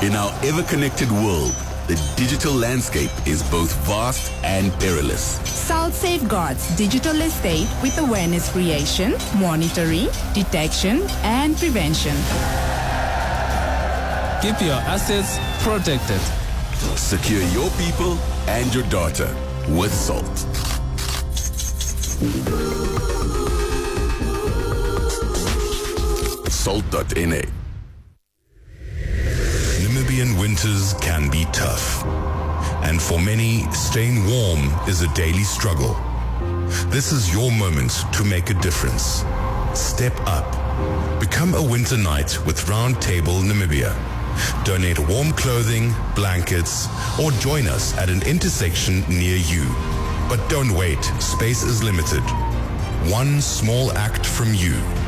In our ever-connected world, the digital landscape is both vast and perilous. Salt safeguards digital estate with awareness creation, monitoring, detection, and prevention. Keep your assets protected. Secure your people and your data with Salt. Salt.na. Namibian winters can be tough, and for many, staying warm is a daily struggle. This is your moment to make a difference. Step up. Become a winter knight with Round Table Namibia. Donate warm clothing, blankets, or join us at an intersection near you. But don't wait, space is limited. One small act from you